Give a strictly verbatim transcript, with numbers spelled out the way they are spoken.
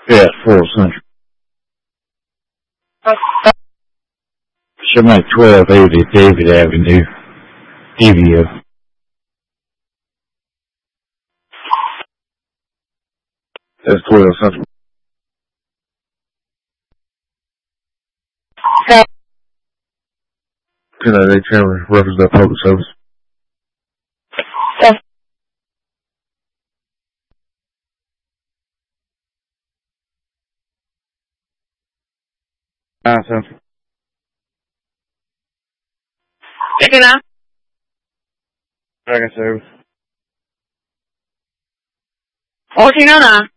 Yeah, four Central. Should make twelve eighty David Avenue, D V O. That's twelve Central. ten ninety-eight Chandler, represent public service. nine Central. Picking up. Second service. fourteen oh nine.